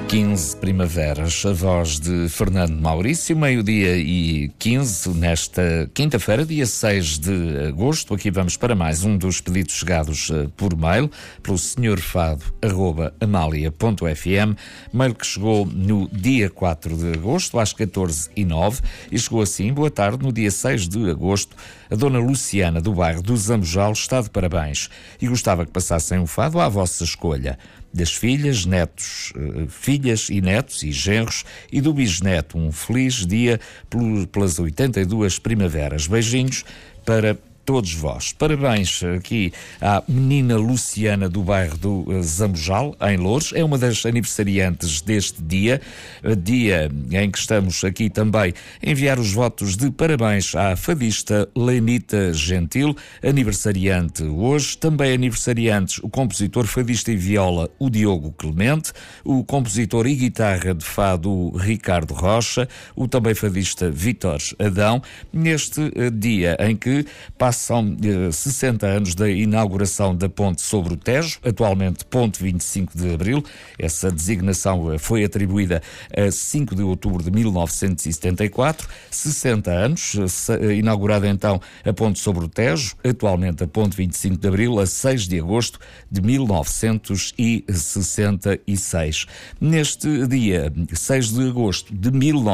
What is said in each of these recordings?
15 primaveras, a voz de Fernando Maurício, 12h15, nesta quinta-feira, dia 6 de agosto. Aqui vamos para mais um dos pedidos chegados por mail, pelo senhorfado@amalia.fm, mail que chegou no dia 4 de agosto, às 14h09, e chegou assim: boa tarde, no dia 6 de agosto, a dona Luciana, do bairro do Zambojal, está de parabéns e gostava que passassem um fado à vossa escolha. Das filhas, netos, filhas e netos e genros, e do bisneto, um feliz dia pelas 82 primaveras. Beijinhos para todos vós. Parabéns aqui à menina Luciana, do bairro do Zambojal, em Loures. É uma das aniversariantes deste dia, dia em que estamos aqui também a enviar os votos de parabéns à fadista Lenita Gentil, aniversariante hoje. Também aniversariantes o compositor, fadista e viola, o Diogo Clemente, o compositor e guitarra de fado, o Ricardo Rocha, o também fadista Vítor Adão, neste dia em que passam 60 anos da inauguração da ponte sobre o Tejo, atualmente ponte 25 de Abril. Essa designação foi atribuída a 5 de outubro de 1974, 60 anos, inaugurada então a ponte sobre o Tejo, atualmente a ponte 25 de Abril, a 6 de agosto de 1966. Neste dia 6 de agosto de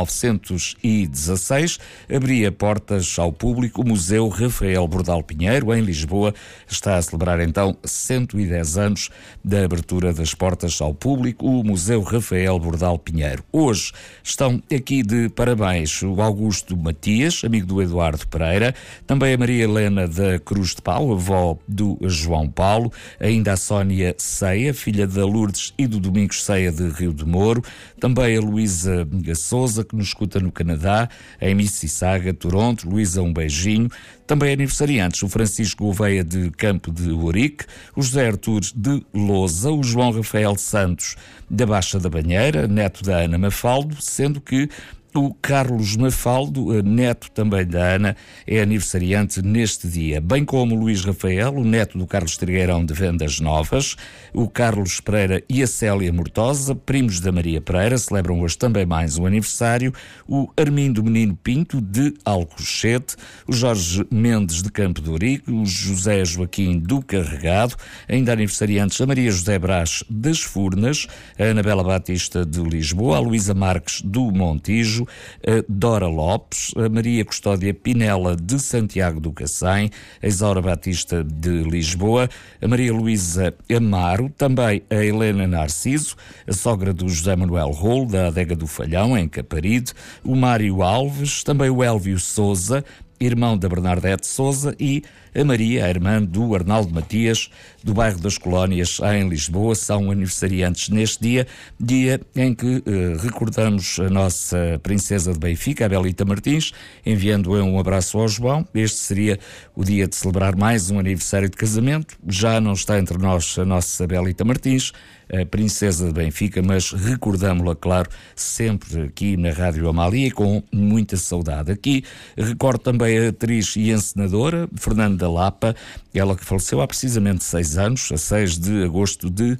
1916, abria portas ao público o Museu Rafael Bordal Pinheiro, em Lisboa. Está a celebrar então 110 anos da abertura das portas ao público, o Museu Rafael Bordal Pinheiro. Hoje estão aqui de parabéns o Augusto Matias, amigo do Eduardo Pereira, também a Maria Helena da Cruz de Pau, avó do João Paulo, ainda a Sónia Ceia, filha da Lourdes e do Domingos Ceia de Rio de Moro, também a Luísa Souza, que nos escuta no Canadá, em Mississauga, Toronto. Luísa, um beijinho. Também aniversariantes o Francisco Gouveia de Campo de Ourique, o José Artur de Lousa, o João Rafael Santos da Baixa da Banheira, neto da Ana Mafaldo, sendo que o Carlos Mafaldo, neto também da Ana, é aniversariante neste dia, bem como o Luís Rafael, o neto do Carlos Trigueirão de Vendas Novas, o Carlos Pereira e a Célia Mortosa, primos da Maria Pereira, celebram hoje também mais um aniversário, o Armindo Menino Pinto de Alcochete, o Jorge Mendes de Campo de Ourique, o José Joaquim do Carregado, ainda aniversariantes a Maria José Brás das Furnas, a Anabela Batista de Lisboa, a Luísa Marques do Montijo, a Dora Lopes, a Maria Custódia Pinela de Santiago do Cacém, a Isaura Batista de Lisboa, a Maria Luísa Amaro, também a Helena Narciso, a sogra do José Manuel Rolo, da Adega do Falhão, em Caparide, o Mário Alves, também o Elvio Souza, irmão da Bernardete Souza, e a Maria, a irmã do Arnaldo Matias, do bairro das Colónias, em Lisboa. São aniversariantes neste dia, dia em que recordamos a nossa princesa de Benfica, a Belita Martins, enviando um abraço ao João. Este seria o dia de celebrar mais um aniversário de casamento. Já não está entre nós a nossa Belita Martins, a princesa de Benfica, mas recordamos-la, claro, sempre aqui na Rádio Amália, com muita saudade. Aqui recordo também a atriz e encenadora Fernanda Lapa, ela que faleceu há precisamente 6 anos, a 6 de agosto de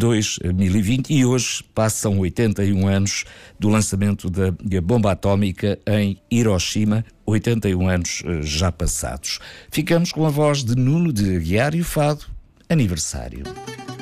2020, e hoje passam 81 anos do lançamento da bomba atómica em Hiroshima, 81 anos já passados. Ficamos com a voz de Nuno de Aguiar e o fado Aniversário.